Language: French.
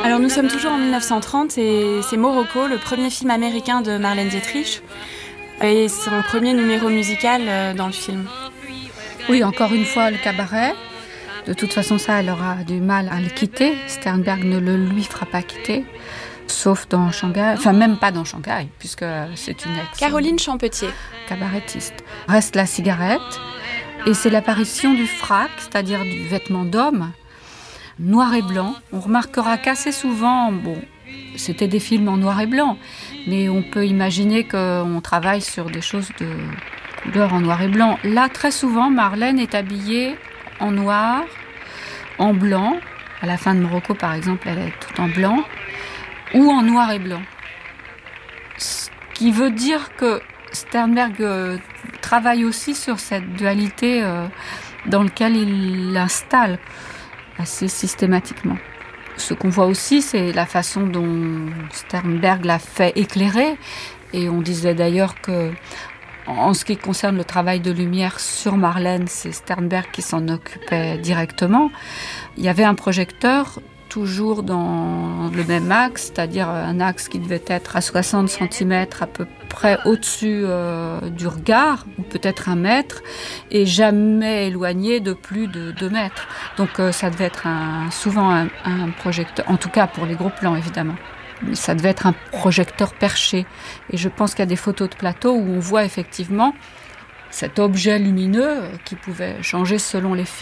Alors nous sommes toujours en 1930 et c'est Morocco, le premier film américain de Marlène Dietrich et son premier numéro musical dans le film. Oui, encore une fois, le cabaret. De toute façon, ça, elle aura du mal à le quitter. Sternberg ne le lui fera pas quitter, sauf dans Shanghai. Enfin, même pas dans Shanghai, puisque c'est une ex. Caroline Champetier. Cabarettiste. Reste la cigarette. Et c'est l'apparition du frac, c'est-à-dire du vêtement d'homme, noir et blanc. On remarquera qu'assez souvent, c'était des films en noir et blanc, mais on peut imaginer qu'on travaille sur des choses de couleur en noir et blanc. Là, très souvent, Marlène est habillée en noir, en blanc. À la fin de Morocco, par exemple, elle est toute en blanc, ou en noir et blanc. Ce qui veut dire que Sternberg travaille aussi sur cette dualité dans laquelle il l'installe assez systématiquement. Ce qu'on voit aussi, c'est la façon dont Sternberg l'a fait éclairer. Et on disait d'ailleurs que, en ce qui concerne le travail de lumière sur Marlène, c'est Sternberg qui s'en occupait directement. Il y avait un projecteur toujours dans le même axe, c'est-à-dire un axe qui devait être à 60 cm à peu près au-dessus du regard, ou peut-être 1 mètre, et jamais éloigné de plus de 2 mètres. Donc ça devait être souvent un projecteur, en tout cas pour les gros plans évidemment. Ça devait être un projecteur perché. Et je pense qu'il y a des photos de plateau où on voit effectivement cet objet lumineux qui pouvait changer selon les films.